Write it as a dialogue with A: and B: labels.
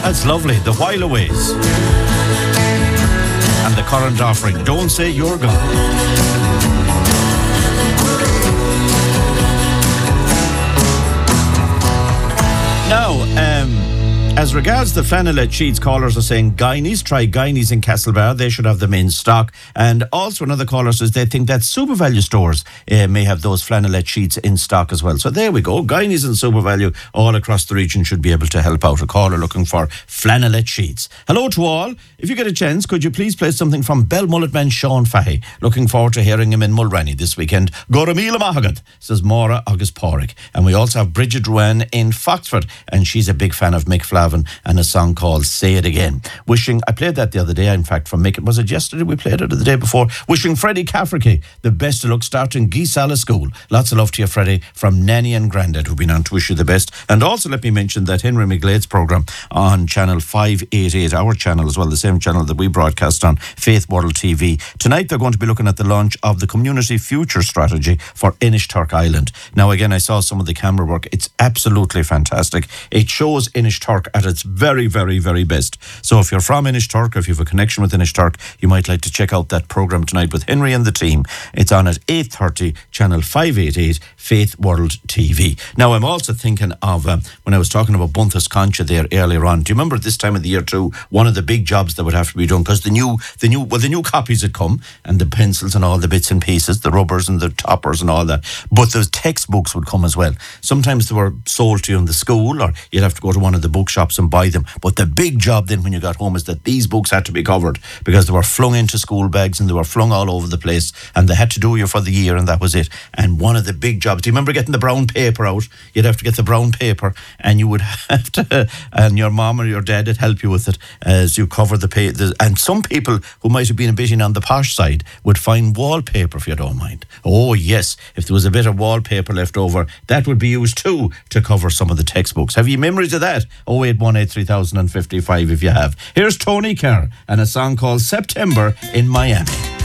A: That's lovely. The While Aways. And the current offering. Don't say you're gone. Now, as regards the flannelette sheets, callers are saying Guineas, try Guineas in Castlebar. They should have them in stock. And also another caller says they think that Super Value stores may have those flannelette sheets in stock as well. So there we go. Guineas and Super Value all across the region should be able to help out. A caller looking for flannelette sheets. Hello to all. If you get a chance, could you please play something from Belmullet man Sean Fahey? Looking forward to hearing him in Mulrenny this weekend. Goramila Mahagad, says Maura August Porrick. And we also have Bridget Ruan in Foxford, and she's a big fan of Mick Flavin and a song called Say It Again. I played that the other day, in fact, from Mick. Was it yesterday we played it, or the day before? Wishing Freddie Cafferty the best of luck starting Geesala School. Lots of love to you, Freddie, from Nanny and Grandad, who've been on to wish you the best. And also let me mention that Henry McGlade's programme on channel 588, our channel as well, the same channel that we broadcast on, Faith World TV. Tonight they're going to be looking at the launch of the Community Future Strategy for Inishturk Island. Now again, I saw some of the camera work. It's absolutely fantastic. It shows Inishturk at its very, very, very best. So if you're from Inishturk, or if you have a connection with Inishturk, you might like to check out that programme tonight with Henry and the team. It's on at 8:30, channel 588, Faith World TV. Now I'm also thinking of, when I was talking about Bunthas Concha there earlier on, do you remember at this time of the year too, one of the big jobs that would have to be done, because the new copies had come, and the pencils and all the bits and pieces, the rubbers and the toppers and all that, but those textbooks would come as well. Sometimes they were sold to you in the school, or you'd have to go to one of the bookshops and buy them. But the big job then when you got home is that these books had to be covered, because they were flung into school bags and they were flung all over the place, and they had to do you for the year, and that was it. And one of the big jobs, do you remember getting the brown paper out? You'd have to get the brown paper, and you would have to, and your mom or your dad would help you with it as you cover the paper. And some people who might have been a bit on the posh side would find wallpaper, if you don't mind. Oh yes, if there was a bit of wallpaper left over, that would be used too to cover some of the textbooks. Have you memories of that? 0818 3055 if you have. Here's Tony Carr and a song called September in Miami.